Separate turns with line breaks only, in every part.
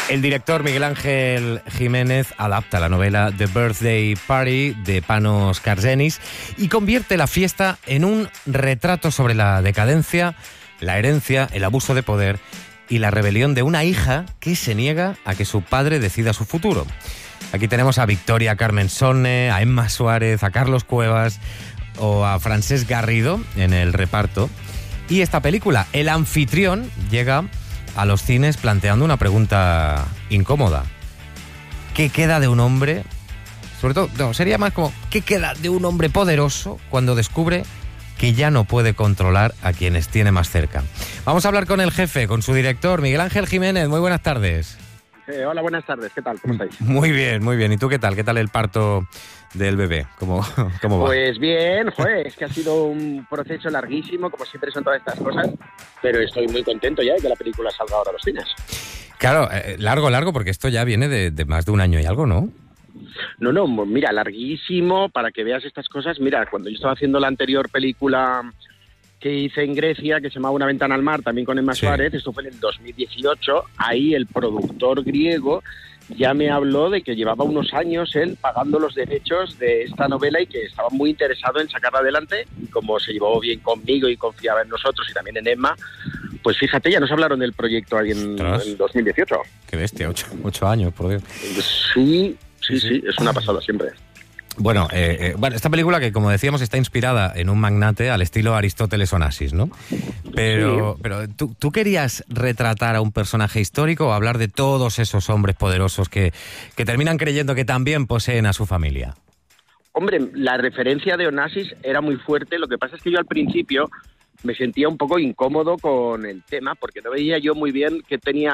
El director Miguel Ángel Jiménez adapta la novela The Birthday Party de Panos Kargenis y convierte la fiesta en un retrato sobre la decadencia, la herencia, el abuso de poder y la rebelión de una hija que se niega a que su padre decida su futuro. Aquí tenemos a Victoria Carmen Sonne, a Emma Suárez, a Carlos Cuevas o a Francesc Garrido en el reparto. Y esta película, El anfitrión, llega a los cines planteando una pregunta incómoda. ¿Qué queda de un hombre? Sobre todo, no, sería más como, ¿qué queda de un hombre poderoso cuando descubre que ya no puede controlar a quienes tiene más cerca? Vamos a hablar con el jefe, con su director, Miguel Ángel Jiménez. Muy buenas tardes.
Hola, buenas tardes. ¿Qué tal? ¿Cómo estáis?
Muy bien, muy bien. ¿Y tú qué tal? ¿Qué tal el parto del bebé? ¿Cómo va?
Pues bien, es que ha sido un proceso larguísimo, como siempre son todas estas cosas, pero estoy muy contento ya de que la película salga ahora a los cines.
Claro, largo, porque esto ya viene de más de un año y algo, ¿no?
No, mira, larguísimo, para que veas estas cosas. Mira, cuando yo estaba haciendo la anterior película que hice en Grecia, que se llamaba Una ventana al mar, también con Emma Suárez, esto fue en el 2018, ahí el productor griego ya me habló de que llevaba unos años él pagando los derechos de esta novela y que estaba muy interesado en sacarla adelante, y como se llevó bien conmigo y confiaba en nosotros y también en Emma, pues fíjate, ya nos hablaron del proyecto ahí en 2018.
Qué bestia, 8 años, por Dios.
Sí, es una pasada siempre.
Bueno, esta película que, como decíamos, está inspirada en un magnate al estilo Aristóteles Onassis, ¿no? Pero ¿tú querías retratar a un personaje histórico o hablar de todos esos hombres poderosos que terminan creyendo que también poseen a su familia?
Hombre, la referencia de Onassis era muy fuerte. Lo que pasa es que yo al principio me sentía un poco incómodo con el tema porque no veía yo muy bien qué tenía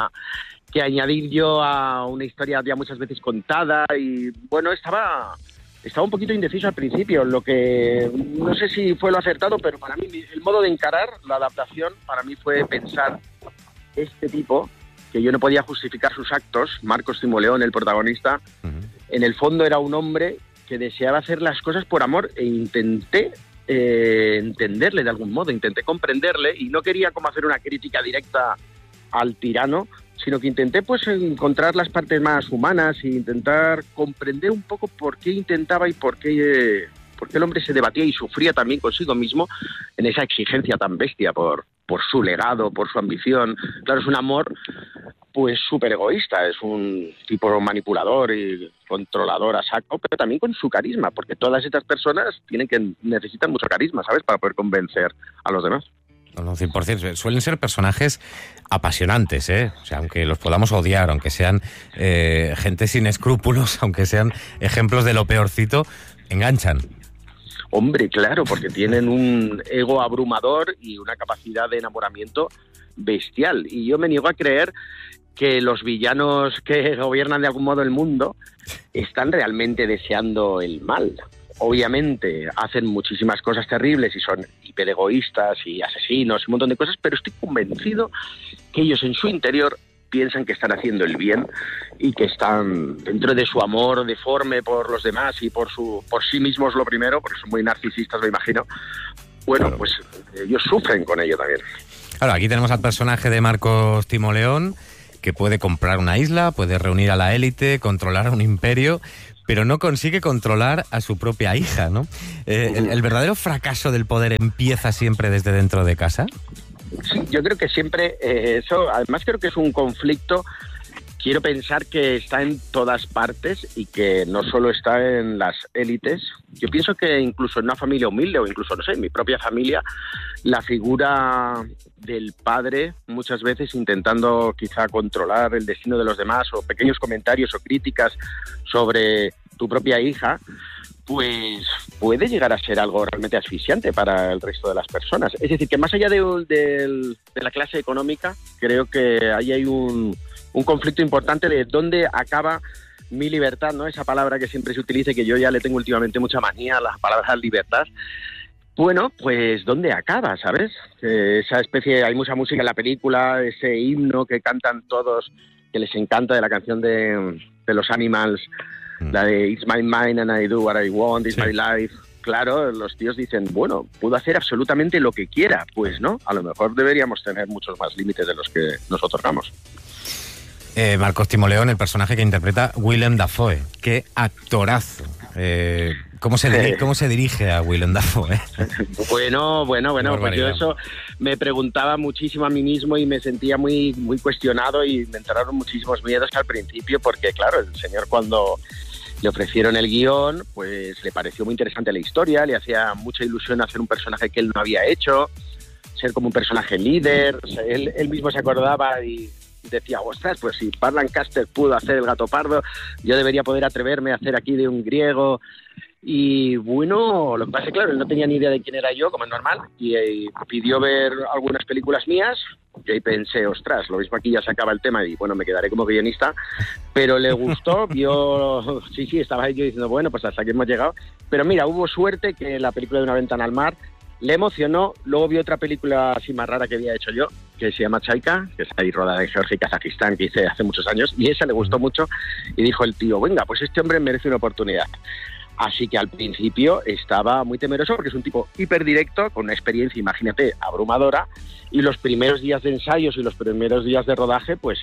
que añadir yo a una historia ya muchas veces contada y, bueno, estaba un poquito indeciso al principio, lo que no sé si fue lo acertado, pero para mí el modo de encarar la adaptación para mí fue pensar este tipo, que yo no podía justificar sus actos, Marcos Timoleón, el protagonista, en el fondo era un hombre que deseaba hacer las cosas por amor e intenté entenderle de algún modo, intenté comprenderle y no quería como hacer una crítica directa al tirano, sino que intenté pues encontrar las partes más humanas e intentar comprender un poco por qué intentaba y por qué el hombre se debatía y sufría también consigo mismo en esa exigencia tan bestia por su legado, por su ambición. Claro, es un amor pues súper egoísta, es un tipo manipulador y controlador a saco, pero también con su carisma, porque todas estas personas necesitan mucho carisma, ¿sabes?, para poder convencer a los demás.
No, 100%. Suelen ser personajes apasionantes, ¿eh? O sea, aunque los podamos odiar, aunque sean gente sin escrúpulos, aunque sean ejemplos de lo peorcito, enganchan.
Hombre, claro, porque tienen un ego abrumador y una capacidad de enamoramiento bestial. Y yo me niego a creer que los villanos que gobiernan de algún modo el mundo están realmente deseando el mal. Obviamente hacen muchísimas cosas terribles y son hiperegoístas y asesinos y un montón de cosas, pero estoy convencido que ellos en su interior piensan que están haciendo el bien y que están dentro de su amor deforme por los demás y por sí mismos lo primero, porque son muy narcisistas, me imagino. Bueno, claro, pues ellos sufren con ello también.
Claro, aquí tenemos al personaje de Marcos Timoleón, que puede comprar una isla, puede reunir a la élite, controlar un imperio, pero no consigue controlar a su propia hija, ¿no? ¿El verdadero fracaso del poder empieza siempre desde dentro de casa?
Sí, yo creo que siempre eso, además creo que es un conflicto, quiero pensar que está en todas partes y que no solo está en las élites. Yo pienso que incluso en una familia humilde o incluso, no sé, en mi propia familia, la figura del padre muchas veces intentando quizá controlar el destino de los demás o pequeños comentarios o críticas sobre tu propia hija, pues puede llegar a ser algo realmente asfixiante para el resto de las personas. Es decir, que más allá de la clase económica, creo que ahí hay un conflicto importante de dónde acaba mi libertad, ¿no? Esa palabra que siempre se utiliza y que yo ya le tengo últimamente mucha manía a la palabra libertad. Bueno, pues ¿dónde acaba, sabes? Esa especie, hay mucha música en la película, ese himno que cantan todos, que les encanta, de la canción de los Animals, la de It's my mind and I do what I want, it's my life. Claro, los tíos dicen, bueno, puedo hacer absolutamente lo que quiera. Pues no, a lo mejor deberíamos tener muchos más límites de los que nos otorgamos.
Marcos Timoleón, el personaje que interpreta Willem Dafoe. ¡Qué actorazo! ¿Cómo se dirige a Willem Dafoe?
Bueno, pues yo eso me preguntaba muchísimo a mí mismo y me sentía muy, muy cuestionado y me entraron muchísimos miedos al principio porque, claro, el señor cuando le ofrecieron el guión, pues le pareció muy interesante la historia, le hacía mucha ilusión hacer un personaje que él no había hecho, ser como un personaje líder, o sea, él mismo se acordaba y decía, ostras, pues si Burt Lancaster pudo hacer el Gato Pardo, yo debería poder atreverme a hacer aquí de un griego. Y bueno, lo que pasa es que, claro, él no tenía ni idea de quién era yo, como es normal, y pidió ver algunas películas mías, y ahí pensé, ostras, lo mismo aquí ya se acaba el tema, y bueno, me quedaré como guionista, pero le gustó, vio, sí, estaba yo diciendo, bueno, pues hasta aquí hemos llegado, pero mira, hubo suerte que la película de Una ventana al mar le emocionó, luego vi otra película así más rara que había hecho yo, que se llama Chaika, que es ahí rodada en Georgia y Kazajistán, que hice hace muchos años, y esa le gustó mucho, y dijo el tío, venga, pues este hombre merece una oportunidad. Así que al principio estaba muy temeroso porque es un tipo hiperdirecto, con una experiencia, imagínate, abrumadora, y los primeros días de ensayos y los primeros días de rodaje pues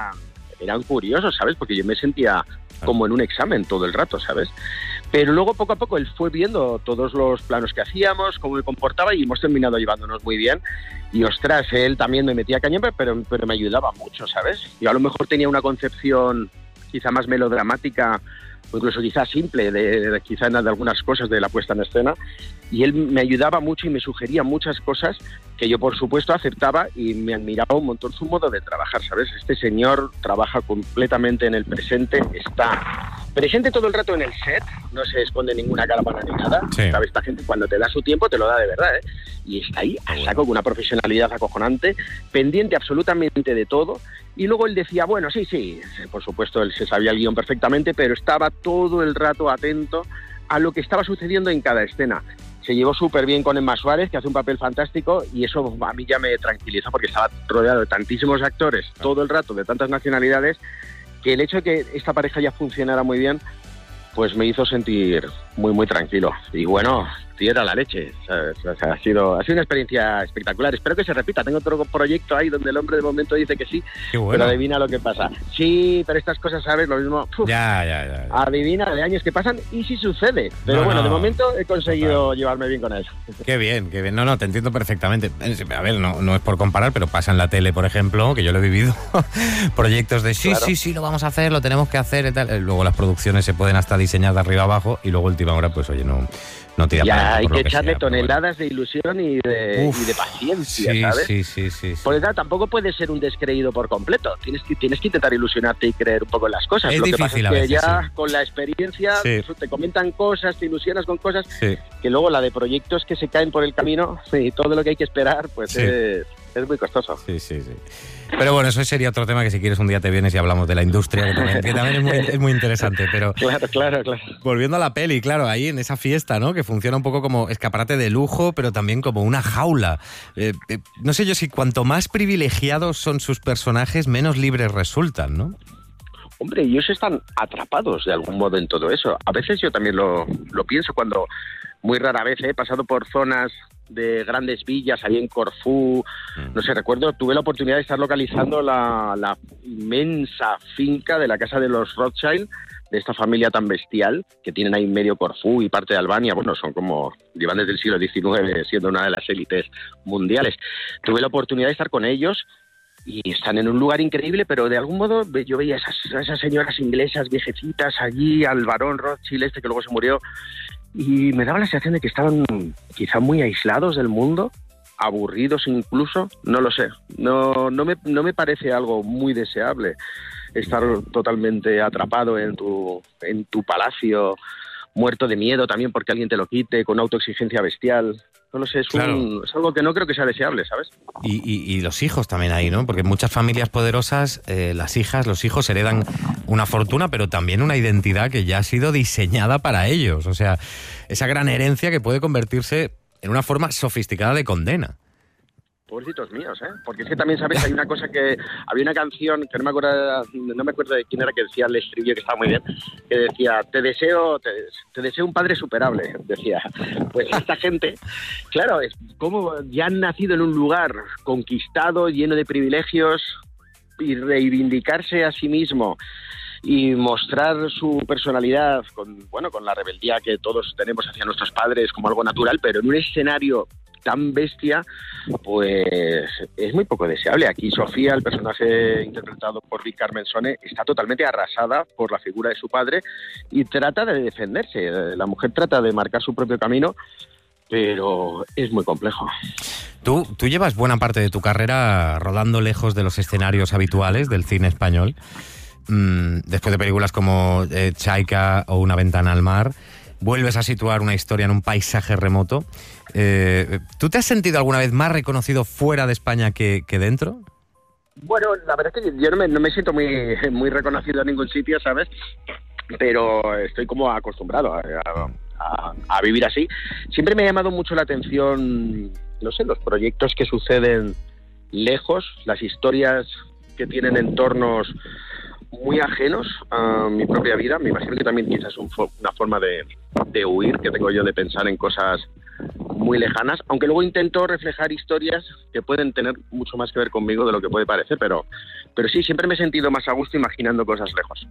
eran curiosos, ¿sabes? Porque yo me sentía como en un examen todo el rato, ¿sabes? Pero luego poco a poco él fue viendo todos los planos que hacíamos, cómo me comportaba y hemos terminado llevándonos muy bien. Y ostras, él también me metía cañón, pero me ayudaba mucho, ¿sabes? Yo a lo mejor tenía una concepción quizá más melodramática o incluso quizá simple quizá de algunas cosas de la puesta en escena, y él me ayudaba mucho y me sugería muchas cosas que yo por supuesto aceptaba y me admiraba un montón su modo de trabajar, ¿sabes? Este señor trabaja completamente en el presente, está presente todo el rato en el set, no se esconde ninguna cámara ni nada,
sí.
¿Sabes? Esta gente cuando te da su tiempo te lo da de verdad, ¿eh? Y está ahí a saco con una profesionalidad acojonante, pendiente absolutamente de todo. Y luego él decía, bueno, sí, por supuesto él se sabía el guión perfectamente, pero estaba todo el rato atento a lo que estaba sucediendo en cada escena. Se llevó súper bien con Emma Suárez, que hace un papel fantástico, y eso a mí ya me tranquilizó porque estaba rodeado de tantísimos actores todo el rato, de tantas nacionalidades, que el hecho de que esta pareja ya funcionara muy bien, pues me hizo sentir muy, muy tranquilo. Y bueno, tío, era la leche. O sea, ha sido una experiencia espectacular. Espero que se repita. Tengo otro proyecto ahí donde el hombre de momento dice que sí,
Qué bueno.
Pero adivina lo que pasa. Sí, pero estas cosas, ¿sabes? Lo mismo.
Ya.
Adivina de años que pasan y sí sucede. Pero bueno, de momento he conseguido llevarme bien con él.
Qué bien. No, te entiendo perfectamente. A ver, no es por comparar, pero pasa en la tele, por ejemplo, que yo lo he vivido. Proyectos de
Claro.
sí, lo vamos a hacer, lo tenemos que hacer y tal. Luego las producciones se pueden hasta diseñar de arriba abajo y luego última hora, pues oye, no tira
Ya
para
hay
por lo
que echarle
sea, pero
toneladas de ilusión y de paciencia, ¿sabes?
Sí.
Porque claro, tampoco puedes ser un descreído por completo. Tienes que intentar ilusionarte y creer un poco en las cosas.
Es
Lo que pasa
difícil
es
a
que
veces,
ya
sí.
con la experiencia
Sí.
te comentan cosas, te ilusionas con cosas,
Sí.
que luego la de proyectos que se caen por el camino y todo lo que hay que esperar, pues
Sí.
es muy costoso.
Sí. Pero bueno, eso sería otro tema que si quieres un día te vienes y hablamos de la industria, que también es muy interesante. Pero
Claro.
volviendo a la peli, claro, ahí en esa fiesta, ¿no? Que funciona un poco como escaparate de lujo, pero también como una jaula. No sé yo si cuanto más privilegiados son sus personajes, menos libres resultan, ¿no?
Hombre, ellos están atrapados de algún modo en todo eso. A veces yo también lo pienso cuando, muy rara vez, he pasado por zonas de grandes villas, ahí en Corfú, no sé, recuerdo, tuve la oportunidad de estar localizando la inmensa finca de la casa de los Rothschild, de esta familia tan bestial, que tienen ahí medio Corfú y parte de Albania, bueno, son como, llevan desde el siglo XIX siendo una de las élites mundiales. Tuve la oportunidad de estar con ellos y están en un lugar increíble, pero de algún modo yo veía esas señoras inglesas viejecitas allí, al varón Rothschild que luego se murió, y me daba la sensación de que estaban quizá muy aislados del mundo, aburridos incluso, no lo sé, no me parece algo muy deseable estar totalmente atrapado en tu palacio, muerto de miedo también porque alguien te lo quite, con autoexigencia bestial. No lo sé, es algo que no creo que sea deseable, ¿sabes?
Y los hijos también ahí, ¿no? Porque en muchas familias poderosas, las hijas, los hijos heredan una fortuna, pero también una identidad que ya ha sido diseñada para ellos. O sea, esa gran herencia que puede convertirse en una forma sofisticada de condena.
Pobrecitos míos, ¿eh? Porque es que también, ¿sabes? Hay una cosa que... Había una canción que no me acuerdo de quién era, que decía el estribillo, que estaba muy bien, que decía, te deseo un padre superable, decía. Pues esta gente, claro, es como ya han nacido en un lugar conquistado, lleno de privilegios, y reivindicarse a sí mismo y mostrar su personalidad con la rebeldía que todos tenemos hacia nuestros padres como algo natural, pero en un escenario tan bestia, pues es muy poco deseable. Aquí Sofía, el personaje interpretado por Vic Carmensone, está totalmente arrasada por la figura de su padre y trata de defenderse. La mujer trata de marcar su propio camino, pero es muy complejo.
Tú llevas buena parte de tu carrera rodando lejos de los escenarios habituales del cine español. Después de películas como Chaika o Una ventana al mar, vuelves a situar una historia en un paisaje remoto. ¿Tú te has sentido alguna vez más reconocido fuera de España que dentro?
Bueno, la verdad es que yo no me siento muy reconocido en ningún sitio, ¿sabes? Pero estoy como acostumbrado a vivir así. Siempre me ha llamado mucho la atención, no sé, los proyectos que suceden lejos, las historias que tienen entornos muy ajenos a mi propia vida. Me imagino que también quizás una forma de huir que tengo yo, de pensar en cosas muy lejanas, aunque luego intento reflejar historias que pueden tener mucho más que ver conmigo de lo que puede parecer, pero sí, siempre me he sentido más a gusto imaginando cosas lejos.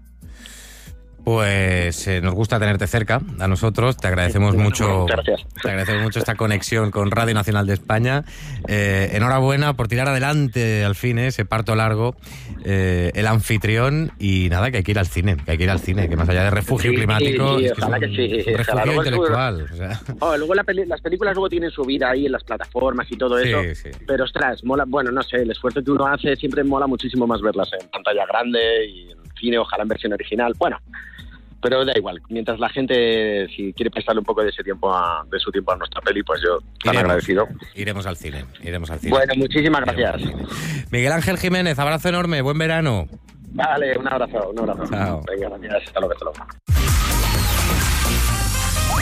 Pues nos gusta tenerte cerca a nosotros, te agradecemos mucho.
Gracias.
Te agradecemos mucho esta conexión con Radio Nacional de España. Enhorabuena por tirar adelante al fin ese parto largo, el anfitrión, y nada, que hay que ir al cine, que más allá de refugio climático,
sí,
es que
ojalá
es un
que sí,
refugio intelectual. O sea.
Luego las películas luego tienen su vida ahí en las plataformas y todo eso,
sí.
Pero ostras, mola, bueno, no sé, el esfuerzo que uno hace siempre mola muchísimo más verlas en pantalla grande y en cine, ojalá en versión original, bueno. Pero da igual, mientras la gente, si quiere prestarle un poco de su tiempo a nuestra peli, pues yo tan agradecido.
Iremos al cine.
Bueno, muchísimas gracias.
Miguel Ángel Jiménez, abrazo enorme, buen verano.
Vale, un abrazo.
Chao.
Venga, gracias, hasta luego.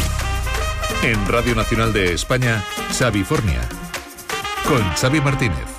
En Radio Nacional de España, Xavifornia, con Xavi Martínez.